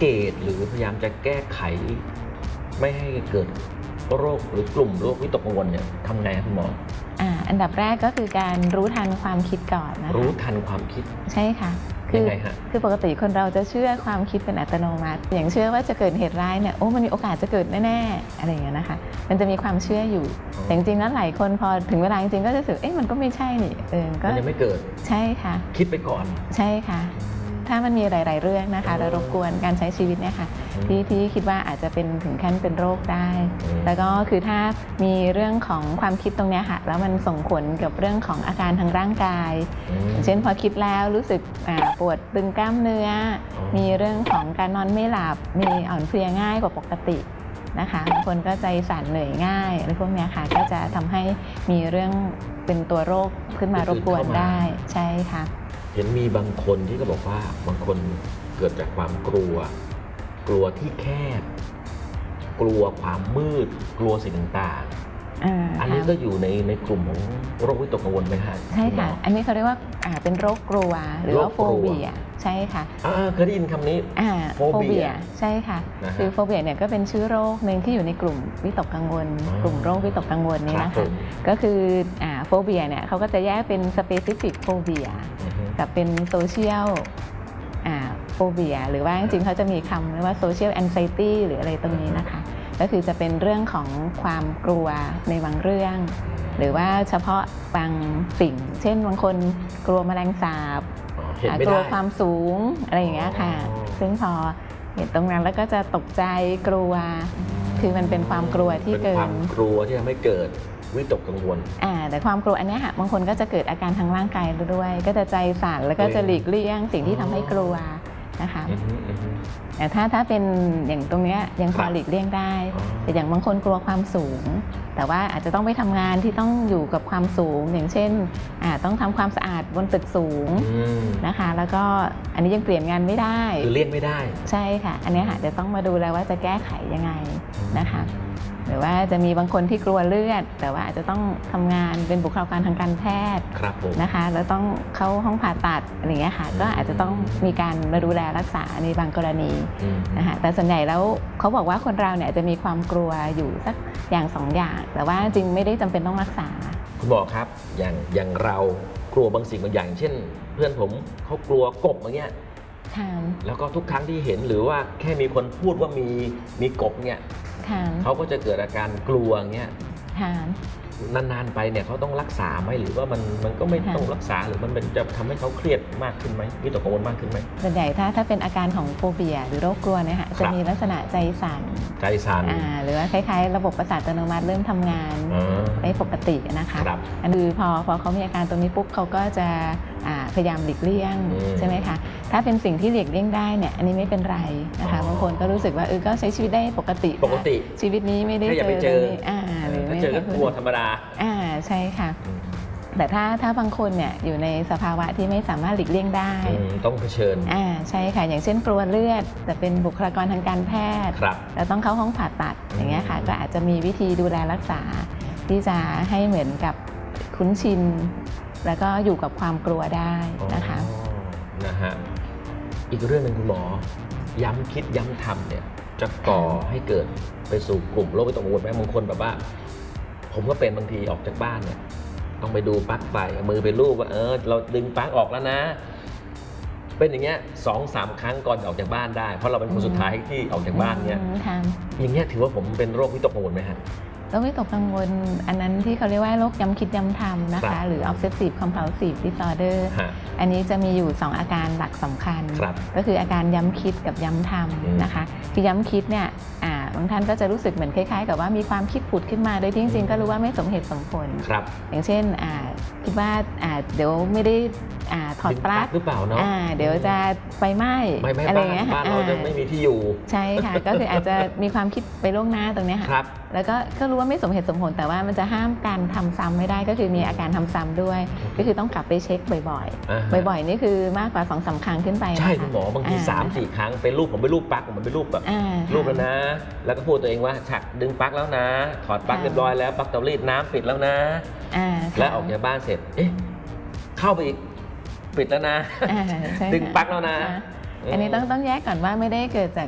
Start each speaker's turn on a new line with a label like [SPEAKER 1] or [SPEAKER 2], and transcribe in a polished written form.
[SPEAKER 1] เกตหรือพยายามจะแก้ไขไม่ให้เกิดโรคหรือกลุ่มโรควิตกกังวลเนี่ยทำไงครับคุณหมอ
[SPEAKER 2] อันดับแรกก็คือการรู้ทันความคิดก่อนนะคะ
[SPEAKER 1] รู้ทันความคิด
[SPEAKER 2] ใช่ค่ะคือปกติคนเราจะเชื่อความคิดเป็นอัตโนมัติอย่างเชื่อว่าจะเกิดเหตุร้ายเนี่ยมันมีโอกาสจะเกิดแน่ๆอะไรอย่างเงี้ยนะคะมันจะมีความเชื่ออยู่แต่จริงๆแล้วหลายคนพอถึงเวลาจริงๆก็จะรู้สึกมันก็ไม่ใช่นี่
[SPEAKER 1] ก็ยังไม่เกิด
[SPEAKER 2] ใช่ค่ะ
[SPEAKER 1] คิดไปก่อน
[SPEAKER 2] ใช่ค่ะถ้ามันมีหลายๆเรื่องนะคะแล้วรบกวนการใช้ชีวิตเนี่ยค่ะที่คิดว่าอาจจะเป็นถึงขั้นเป็นโรคได้แล้วก็คือถ้ามีเรื่องของความคิดตรงนี้ค่ะแล้วมันส่งผลกับเรื่องของอาการทางร่างกายเช่นพอคิดแล้วรู้สึกปวดตึงกล้ามเนื้อมีเรื่องของการนอนไม่หลับมีอ่อนเพลียง่ายกว่าปกตินะคะบางคนก็ใจสั่นเหนื่อยง่ายอะไรพวกนี้ค่ะก็จะทำให้มีเรื่องเป็นตัวโรคขึ้นมารบกวนได้ใช่ค่ะ
[SPEAKER 1] เห็นมีบางคนที่ก็บอกว่าบางคนเกิดจากความกลัวที่แคบกลัวความมืดกลัวสิ่งต่างๆอันนี้ก็อยู่ในกลุ่มของโรควิตกกังวลไหมคะ
[SPEAKER 2] ใช่ค่ะอันนี้เขาเรียกว่าเป็นโรคกลัวหรือว่าโฟเบียใช่ค่ะ
[SPEAKER 1] เคยได้ยินคำนี้
[SPEAKER 2] โฟเบียใช่ค่ะคือโฟเบียเนี่ยก็เป็นชื่อโรคหนึ่งที่อยู่ในกลุ่มวิตกกังวลกลุ่มโรควิตกกังวลนี้นะคะก็คือโฟเบียเนี่ยเขาก็จะแยกเป็นสเปซิฟิกโฟเบียกับเป็นโซเชียลโฟเบียหรือว่าจริงๆเขาจะมีคำเรียกว่าโซเชียลแอนไซตี้หรืออะไรตรงนี้นะคะก็คือจะเป็นเรื่องของความกลัวในบางเรื่องหรือว่าเฉพาะบางสิ่งเช่นบางคนกลัวแมลงสาบกลัวความสูงอะไรอย่างเงี้ยค่ะซึ่งพอเห็นตรงนั้นแล้วก็จะตกใจกลัวคือมันเป็นความกลัวที่เกิน
[SPEAKER 1] ความกลัวที่ทำให้เกิดวิตกกังวล
[SPEAKER 2] แต่ความกลัวอันนี้ค่ะบางคนก็จะเกิดอาการทางร่างกายด้วยก็จะใจสั่นแล้วก็จะหลีกเลี่ยงสิ่งที่ทำให้กลัวนะคะแต่ถ้าเป็นอย่างตรงนี้ยังพอหลีกเลี่ยงได้แต่อย่างบางคนกลัวความสูงแต่ว่าอาจจะต้องไปทำงานที่ต้องอยู่กับความสูงอย่างเช่นต้องทำความสะอาดบนตึกสูงนะคะแล้วก็อันนี้ยังเปลี่ยนงานไม่ได้
[SPEAKER 1] คือเลี่ยงไม่ได้
[SPEAKER 2] ใช่ค่ะอันนี้ค่ะจะต้องมาดูแล้วว่าจะแก้ไขยังไงนะคะหรือว่าจะมีบางคนที่กลัวเลือดแต่ว่าอาจจะต้องทำงานเป็นบุคลากรทางการแพทย์นะคะแล้วต้องเข้าห้องผ่าตัดอะไรเงี้ยค่ะก็อาจจะต้องมีการมาดูแลรักษาในบางกรณีนะคะแต่ส่วนใหญ่แล้วเขาบอกว่าคนเราเนี่ยจะมีความกลัวอยู่สักอย่างสองอย่างแต่ว่าจริงไม่ได้จำเป็นต้องรักษา
[SPEAKER 1] คุณหมอครับอย่างเรากลัวบางสิ่งบางอย่างเช่นเพื่อนผมเขากลัวกบอย่างเงี้ยแล้วก็ทุกครั้งที่เห็นหรือว่าแค่มีคนพูดว่ามีกบเนี่ยเขาก็จะเกิดอาการกลัวเงี้ยนานๆไปเนี่ยเขาต้องรักษาไหมหรือว่ามันก็ไม่ต้องรักษาหรือมันจะทำให้เขาเครียดมากขึ้นไหมวิตกกังวลมากขึ้นไหม
[SPEAKER 2] ส่วนใหญ่ถ้าเป็นอาการของโฟเบียหรือโรคกลัวเนี่ยค่ะจะมีลักษณะใจสั่นหรือว่าคล้ายๆระบบประสาทอัตโนมัติเริ่มทำงานได้ปกตินะคะอันคือพอเขามีอาการตรงนี้ปุ๊บเขาก็จะพยายามหลีกเลี่ยงใช่ไหมคะถ้าเป็นสิ่งที่หลีกเลี่ยงได้เนี่ยอันนี้ไม่เป็นไรนะคะบางคนก็รู้สึกว่าก็ใช้ชีวิตได้ปกติชีวิตนี้ไม่ได้
[SPEAKER 1] เจอหรือไม่เจอก็กลัวธรรมดา
[SPEAKER 2] ใช่ค่ะแต่ถ้าบางคนเนี่ยอยู่ในสภาวะที่ไม่สามารถหลีกเลี่ยงได้
[SPEAKER 1] ต้องเผชิญ
[SPEAKER 2] ใช่ค่ะอย่างเช่นกลัวเลือดแต่เป็นบุคลากรทางการแพทย์แล้วต้องเข้าห้องผ่าตัดอย่างเงี้ยค่ะก็อาจจะมีวิธีดูแลรักษาที่จะให้เหมือนกับคุ้นชินแล้วก็อยู่กับความกลัวได้นะคะ
[SPEAKER 1] อีกเรื่องหนึ่งคุณหมอย้ำคิดย้ำทำเนี่ยจะก่อให้เกิดไปสู่กลุ่มโรควิตกกังวลไหมบางคนแบบว่าผมก็เป็นบางทีออกจากบ้านเนี่ยต้องไปดูปลั๊กไฟมือไปลูบว่าเราดึงปลั๊กออกแล้วนะเป็นอย่างเงี้ย2-3 ครั้งก่อนออกจากบ้านได้เพราะเราเป็นคนสุดท้ายที่ออกจากบ้านเนี่ยอย่างเงี้ยถือว่าผมเป็นโรควิตกกังวลไหมฮะ
[SPEAKER 2] โรควิตกกังวลอันนั้นที่เขาเรียกว่าโรคย้ำคิดย้ำทำนะคะหรือ obsessive compulsive disorder อันนี้จะมีอยู่2อาการหลักสำคัญก็คืออาการย้ำคิดกับย้ำทำนะคะคือย้ำคิดเนี่ยบางท่านก็จะรู้สึกเหมือนคล้ายๆกับว่ามีความคิดผุดขึ้นมาโดยที่จริงๆก็รู้ว่าไม่สมเหตุสมผลอย่างเช่นคิดว่าเดี๋ยวไม่ได้ถอดปลั๊ก
[SPEAKER 1] หรือเปล่าเนาะ
[SPEAKER 2] เดี๋ยวจะไฟไหม้อะไรเงี้ย
[SPEAKER 1] บ้านเราจะไม่มีที่อยู่
[SPEAKER 2] ใช่ค่ะก็คืออาจจะมีความคิดไปล่วงหน้าตรงนี้ค่ะแล้วก็รู้ว่าไม่สมเหตุสมผลแต่ว่ามันจะห้ามการทำซ้ำไม่ได้ก็คือมีอาการทำซ้ำด้วยก็คือต้องกลับไปเช็คบ่อยๆบ่อยๆนี่คือมากกว่า2-3 ครั้งขึ้นไป
[SPEAKER 1] ใช่คุณหมอบางที3-4 ครั้งไปรูปผมไปรูปปลั๊กผมไปรูปแบบรูปแล้วนะแล้วก็พูดตัวเองว่าฉักดึงปลั๊กแล้วนะถอดปลั๊กเรียบร้อยแล้วปลั๊กเตารีดน้ำปิดแล้วนะแล้วออกจากบ้านเสร็จเข้าไปอีกปิดแล้วนะดึงปลั๊กแล้วนะ
[SPEAKER 2] อันนี้ต้องแยกก่อนว่าไม่ได้เกิดจาก